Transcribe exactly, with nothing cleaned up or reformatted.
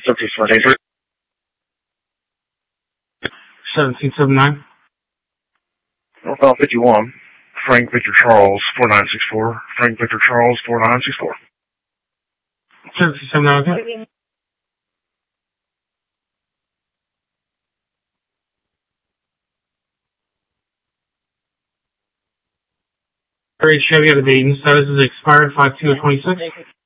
seventeen seventy-three. seventeen seventy-nine. Northbound fifty-one. Frank Victor Charles, four nine six four. Frank Victor Charles, four nine six four. seventeen seventy-nine. Great Chevy out of Dayton. Status is expired five two twenty-six.